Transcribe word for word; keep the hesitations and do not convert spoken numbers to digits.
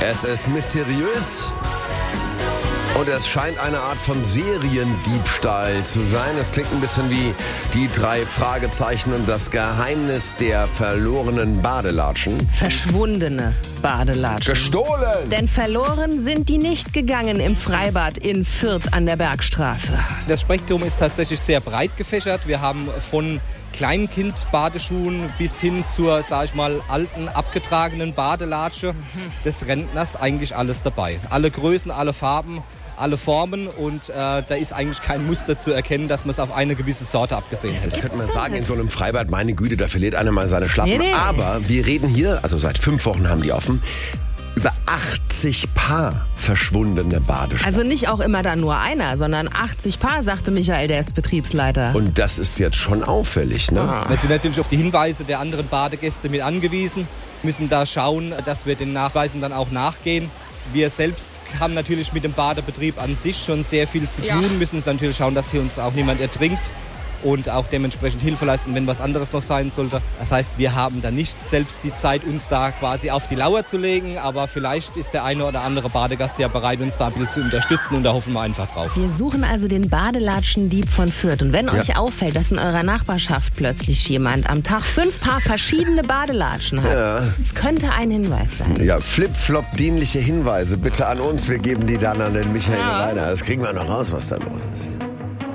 Es ist mysteriös und es scheint eine Art von Seriendiebstahl zu sein. Es klingt ein bisschen wie die drei Fragezeichen und das Geheimnis der verlorenen Badelatschen. Verschwundene Badelatschen. Gestohlen! Denn verloren sind die nicht gegangen im Freibad in Fürth an der Bergstraße. Das Spektrum ist tatsächlich sehr breit gefächert. Wir haben von Kleinkind-Badeschuhen bis hin zur, sag ich mal, alten, abgetragenen Badelatsche des Rentners eigentlich alles dabei. Alle Größen, alle Farben, alle Formen und äh, da ist eigentlich kein Muster zu erkennen, dass man es auf eine gewisse Sorte abgesehen hätte. Das könnte man sagen, in so einem Freibad, meine Güte, da verliert einer mal seine Schlappen. Nee, nee. Aber wir reden hier, also seit fünf Wochen haben die offen, über achtzig Paar verschwundene Badeschlappen. Also nicht auch immer dann nur einer, sondern achtzig Paar, sagte Michael, der ist Betriebsleiter. Und das ist jetzt schon auffällig, ne? Ah. Wir sind natürlich auf die Hinweise der anderen Badegäste mit angewiesen, müssen da schauen, dass wir den Nachweisen dann auch nachgehen. Wir selbst haben natürlich mit dem Badebetrieb an sich schon sehr viel zu tun, Ja. müssen natürlich schauen, dass hier uns auch niemand ertrinkt und auch dementsprechend Hilfe leisten, wenn was anderes noch sein sollte. Das heißt, wir haben da nicht selbst die Zeit, uns da quasi auf die Lauer zu legen, aber vielleicht ist der eine oder andere Badegast ja bereit, uns da ein bisschen zu unterstützen und da hoffen wir einfach drauf. Wir suchen also den Badelatschendieb von Fürth. Und wenn Ja. euch auffällt, dass in eurer Nachbarschaft plötzlich jemand am Tag fünf Paar verschiedene Badelatschen hat, Ja. das könnte ein Hinweis sein. Ja, flip-flop dienliche Hinweise bitte an uns. Wir geben die dann an den Michael Ja. Reiner. Das kriegen wir noch raus, was da los ist.